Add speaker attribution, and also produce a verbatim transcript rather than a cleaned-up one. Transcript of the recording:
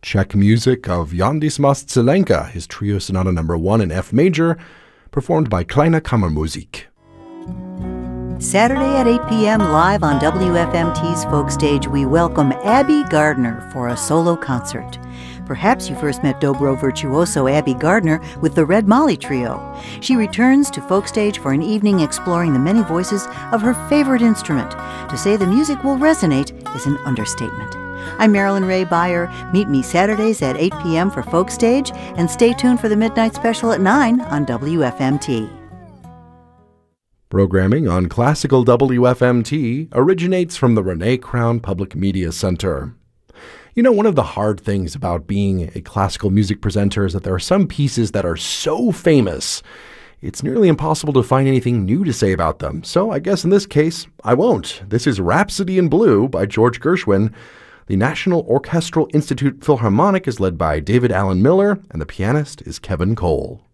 Speaker 1: Czech music of Yandismas Zelenka, his Trio Sonata number one in F major, performed by Kleine Kammermusik.
Speaker 2: Saturday at eight p.m. live on W F M T's Folk Stage, we welcome Abby Gardner for a solo concert. Perhaps you first met dobro virtuoso Abby Gardner with the Red Molly Trio. She returns to Folk Stage for an evening exploring the many voices of her favorite instrument. To say the music will resonate is an understatement. I'm Marilyn Ray Beyer. Meet me Saturdays at eight p.m. for Folk Stage, and stay tuned for the Midnight Special at nine on W F M T.
Speaker 1: Programming on Classical W F M T originates from the Renee Crown Public Media Center. You know, one of the hard things about being a classical music presenter is that there are some pieces that are so famous, it's nearly impossible to find anything new to say about them. So I guess in this case, I won't. This is Rhapsody in Blue by George Gershwin. The National Orchestral Institute Philharmonic is led by David Allen Miller, and the pianist is Kevin Cole.